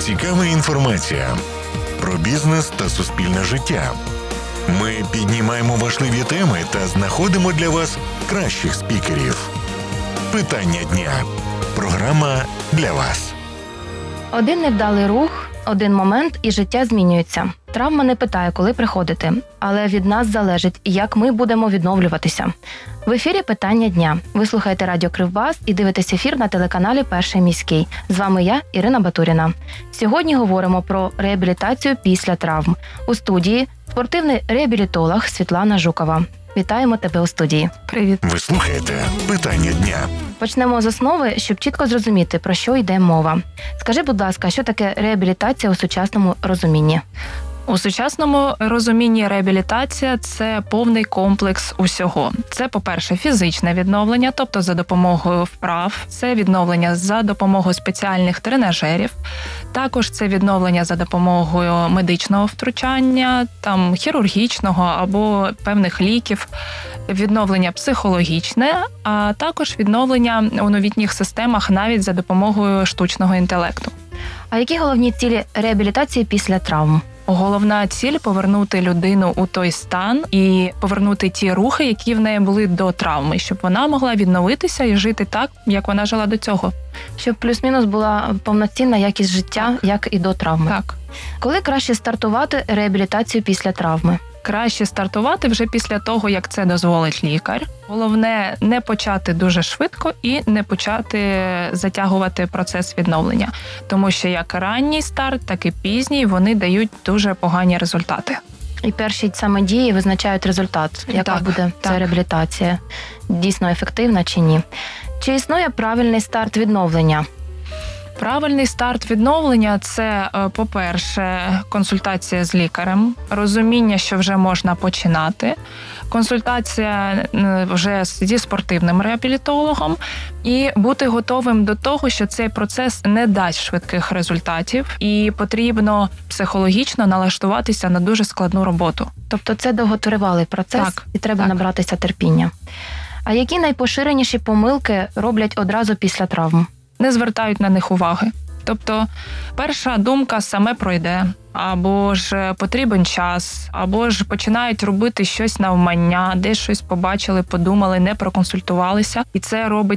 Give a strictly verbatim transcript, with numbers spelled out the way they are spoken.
цікава інформація про бізнес та суспільне життя. Ми піднімаємо важливі теми та знаходимо для вас кращих спікерів. Питання дня. Програма для вас. Один невдалий рух, один момент і життя змінюється. Травма не питає, коли приходити, але від нас залежить, як ми будемо відновлюватися. В ефірі «Питання дня». Ви слухаєте радіо Кривбас і дивитесь ефір на телеканалі «Перший міський». З вами я, Ірина Батуріна. Сьогодні говоримо про реабілітацію після травм. У студії спортивний реабілітолог Світлана Жукова. Вітаємо тебе у студії. Привіт. Ви слухаєте «Питання дня». Почнемо з основи, щоб чітко зрозуміти, про що йде мова. Скажи, будь ласка, що таке реабілітація у сучасному розумінні? У сучасному розумінні реабілітація – це повний комплекс усього. Це, по-перше, фізичне відновлення, тобто за допомогою вправ. Це відновлення за допомогою спеціальних тренажерів. Також це відновлення за допомогою медичного втручання, там, хірургічного або певних ліків. Відновлення психологічне, а також відновлення у новітніх системах навіть за допомогою штучного інтелекту. А які головні цілі реабілітації після травм? Головна ціль – повернути людину у той стан і повернути ті рухи, які в неї були до травми, щоб вона могла відновитися і жити так, як вона жила до цього. Щоб плюс-мінус була повноцінна якість життя, так, як і до травми. Так. Коли краще стартувати реабілітацію після травми? Краще стартувати вже після того, як це дозволить лікар. Головне – не почати дуже швидко і не почати затягувати процес відновлення. Тому що як ранній старт, так і пізній вони дають дуже погані результати. І перші саме дії визначають результат, яка так, буде так. ця реабілітація, дійсно ефективна чи ні. Чи існує правильний старт відновлення? Правильний старт відновлення – це, по-перше, консультація з лікарем, розуміння, що вже можна починати, консультація вже зі спортивним реабілітологом і бути готовим до того, що цей процес не дасть швидких результатів і потрібно психологічно налаштуватися на дуже складну роботу. Тобто це довготривалий процес так, і треба так. набратися терпіння. А які найпоширеніші помилки роблять одразу після травм? Не звертають на них уваги. Тобто перша думка саме пройде, або ж потрібен час, або ж починають робити щось навмання, десь щось побачили, подумали, не проконсультувалися. І це робить